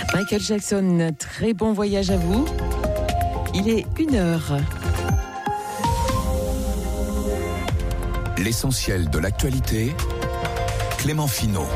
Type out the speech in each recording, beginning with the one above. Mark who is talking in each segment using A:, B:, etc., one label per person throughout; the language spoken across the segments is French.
A: Michael Jackson, très bon voyage à vous. Il est 1h.
B: L'essentiel de l'actualité, Clément Finot.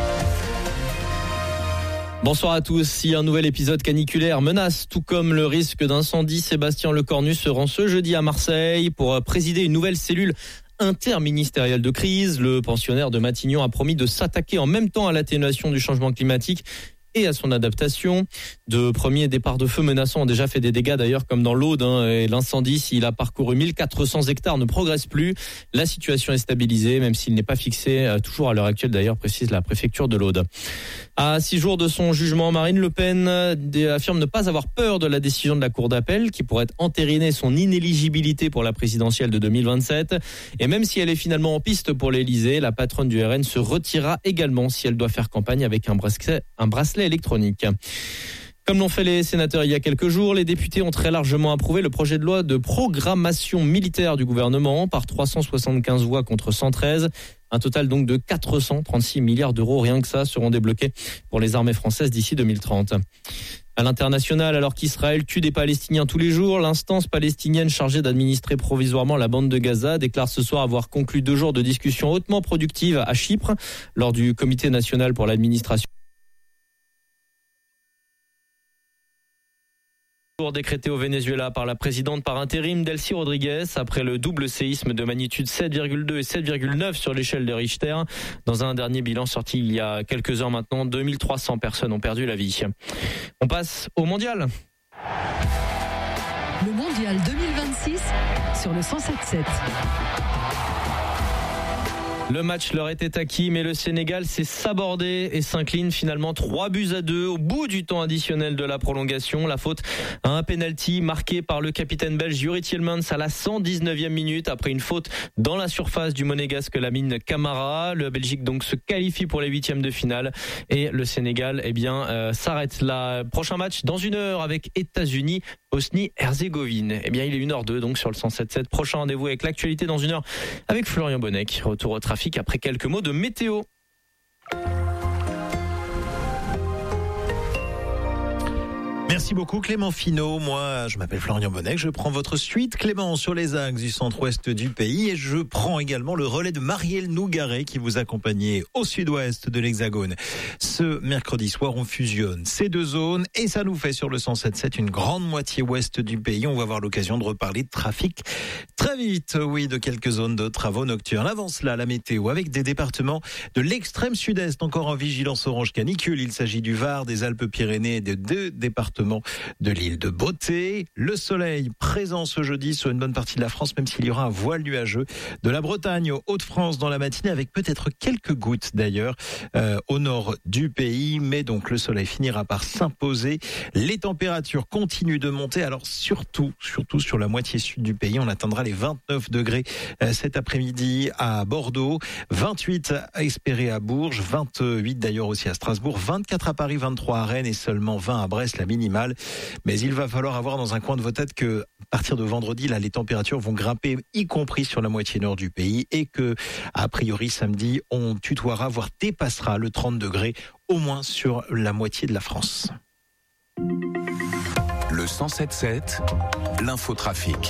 C: Bonsoir à tous. Si un nouvel épisode caniculaire menace, tout comme le risque d'incendie, Sébastien Lecornu se rend ce jeudi à Marseille pour présider une nouvelle cellule interministérielle de crise. Le pensionnaire de Matignon a promis de s'attaquer en même temps à l'atténuation du changement climatique et à son adaptation. De premiers départs de feu menaçants ont déjà fait des dégâts d'ailleurs, comme dans l'Aude, et l'incendie, s'il a parcouru 1400 hectares, ne progresse plus. La situation est stabilisée, même s'il n'est pas fixé toujours à l'heure actuelle d'ailleurs, précise la préfecture de l'Aude. À 6 jours de son jugement, Marine Le Pen affirme ne pas avoir peur de la décision de la Cour d'appel qui pourrait entériner son inéligibilité pour la présidentielle de 2027. Et même si elle est finalement en piste pour l'Élysée, la patronne du RN se retirera également si elle doit faire campagne avec un bracelet électronique. Comme l'ont fait les sénateurs il y a quelques jours, les députés ont très largement approuvé le projet de loi de programmation militaire du gouvernement par 375 voix contre 113. Un total donc de 436 milliards d'euros, rien que ça, seront débloqués pour les armées françaises d'ici 2030. À l'international, alors qu'Israël tue des Palestiniens tous les jours, l'instance palestinienne chargée d'administrer provisoirement la bande de Gaza déclare ce soir avoir conclu 2 jours de discussions hautement productives à Chypre lors du Comité national pour l'administration. Décrété au Venezuela par la présidente par intérim Delcy Rodriguez après le double séisme de magnitude 7,2 et 7,9 sur l'échelle de Richter. Dans un dernier bilan sorti il y a quelques heures maintenant, 2300 personnes ont perdu la vie. On passe au mondial.
D: Le mondial 2026 sur le 107.7.
C: Le match leur était acquis, mais le Sénégal s'est sabordé et s'incline finalement 3-2 au bout du temps additionnel de la prolongation. La faute à un penalty marqué par le capitaine belge Yuri Tielemans à la 119e minute après une faute dans la surface du monégasque Lamine Camara. Le Belgique donc se qualifie pour les 8e de finale et le Sénégal s'arrête là. Prochain match dans 1 heure avec États-Unis, Bosnie-Herzégovine. Il est 1h02 donc sur le 107.7. Prochain rendez-vous avec l'actualité dans 1 heure avec Florian Bonnec. Retour au trafic après quelques mots de météo.
E: Merci beaucoup Clément Finot. Moi, je m'appelle Florian Bonnec. Je prends votre suite, Clément, sur les axes du centre-ouest du pays. Et je prends également le relais de Marielle Nougaret qui vous accompagnait au sud-ouest de l'Hexagone. Ce mercredi soir, on fusionne ces 2 zones et ça nous fait sur le 107.7 une grande moitié ouest du pays. On va avoir l'occasion de reparler de trafic très vite, oui, de quelques zones de travaux nocturnes. Avant cela, la météo avec des départements de l'extrême sud-est encore en vigilance orange canicule. Il s'agit du Var, des Alpes-Pyrénées et de 2 départements de l'île de Beauté. Le soleil présent ce jeudi sur une bonne partie de la France, même s'il y aura un voile nuageux de la Bretagne aux Hauts-de-France dans la matinée, avec peut-être quelques gouttes d'ailleurs au nord du pays. Mais donc le soleil finira par s'imposer. Les températures continuent de monter. Alors surtout sur la moitié sud du pays, on atteindra les 29 degrés cet après-midi à Bordeaux, 28 à espérer à Bourges, 28 d'ailleurs aussi à Strasbourg, 24 à Paris, 23 à Rennes et seulement 20 à Brest, la minimale. Mais il va falloir avoir dans un coin de vos têtes que, à partir de vendredi, là, les températures vont grimper, y compris sur la moitié nord du pays, et que, a priori, samedi, on tutoiera, voire dépassera le 30 degrés, au moins sur la moitié de la France.
B: Le 107.7, l'infotrafic.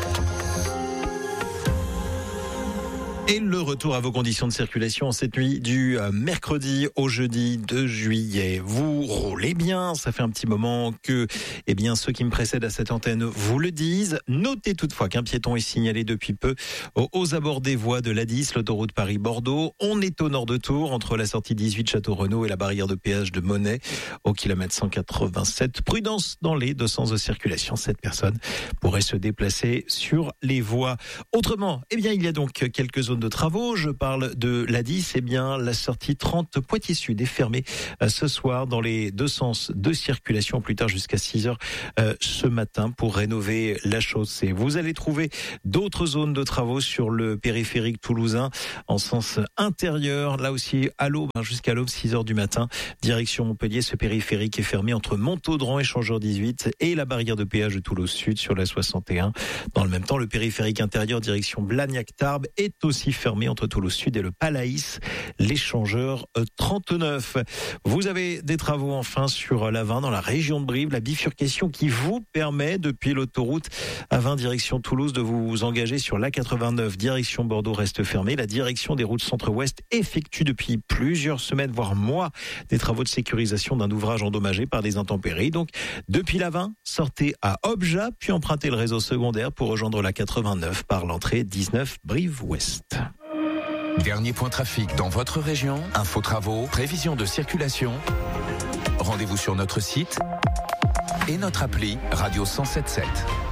E: Et le retour à vos conditions de circulation en cette nuit du mercredi au jeudi 2 juillet. Vous roulez bien, ça fait un petit moment que ceux qui me précèdent à cette antenne vous le disent. Notez toutefois qu'un piéton est signalé depuis peu aux abords des voies de l'A10, l'autoroute Paris-Bordeaux. On est au nord de Tours, entre la sortie 18 Château-Renaud et la barrière de péage de Monnet, au kilomètre 187. Prudence dans les 2 sens de circulation. Cette personne pourrait se déplacer sur les voies. Autrement, il y a donc quelques zones de travaux. Je parle de l'A10. La sortie 30 Poitiers Sud est fermée ce soir dans les 2 sens de circulation, plus tard jusqu'à 6h ce matin pour rénover la chaussée. Vous allez trouver d'autres zones de travaux sur le périphérique toulousain en sens intérieur. Là aussi, à l'aube, jusqu'à l'aube, 6h du matin, direction Montpellier. Ce périphérique est fermé entre Montaudran, échangeur 18 et la barrière de péage de Toulouse Sud sur la 61. Dans le même temps, le périphérique intérieur direction Blagnac-Tarbes est aussi aussi fermé entre Toulouse Sud et le Palaïs, l'échangeur 39. Vous avez des travaux enfin sur l'A20 dans la région de Brive, la bifurcation qui vous permet depuis l'autoroute A20 direction Toulouse de vous engager sur l'A89 direction Bordeaux reste fermée. La direction des routes centre-ouest effectue depuis plusieurs semaines, voire mois, des travaux de sécurisation d'un ouvrage endommagé par des intempéries. Donc depuis l'A20, sortez à Obja, puis empruntez le réseau secondaire pour rejoindre l'A89 par l'entrée 19 Brive-Ouest.
B: Dernier point trafic dans votre région, info travaux, prévision de circulation. Rendez-vous sur notre site et notre appli Radio 107.7.